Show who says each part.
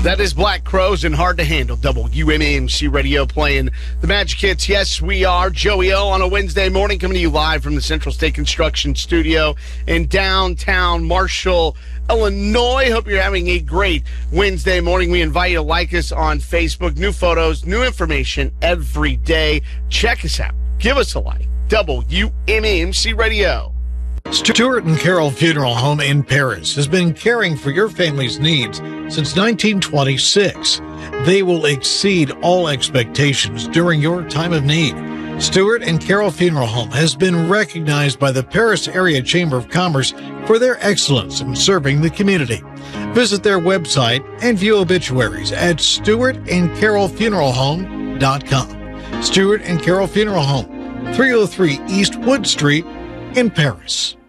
Speaker 1: That is Black Crowes and Hard to Handle. WMMC Radio playing the Magic Hits. Yes, we are. Joey O on a Wednesday morning coming to you live from the Central State Construction Studio in downtown Marshall, Illinois. Hope you're having a great Wednesday morning. We invite you to like us on Facebook. New photos, new information every day. Check us out. Give us a like. WMMC Radio.
Speaker 2: Stewart and Carroll Funeral Home in Paris has been caring for your family's needs since 1926. They will exceed all expectations during your time of need. Stewart and Carroll Funeral Home has been recognized by the Paris Area Chamber of Commerce for their excellence in serving the community. Visit their website and view obituaries at stewartandcarrollfuneralhome.com. Stewart and Carroll Funeral Home, 303 East Wood Street in Paris.